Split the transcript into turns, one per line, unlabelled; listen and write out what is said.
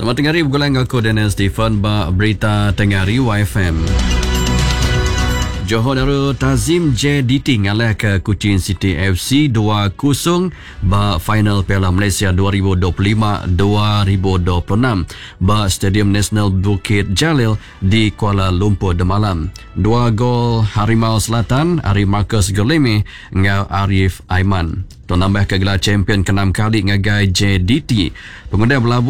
Selamat tengah hari, bergulang aku Daniel Stephen ba berita tengah hari YFM. Johor Darul Tazim JDT ngalah ke Kuching City FC 2-0 ba final Piala Malaysia 2025-2026 ba Stadium Nasional Bukit Jalil di Kuala Lumpur Demalam. 2 gol Harimau Selatan Ari Marcus Golemi ngau Arif Aiman. Nambah ke gelar champion ke-6 kali ngagai JDT. Pengguna berlabuh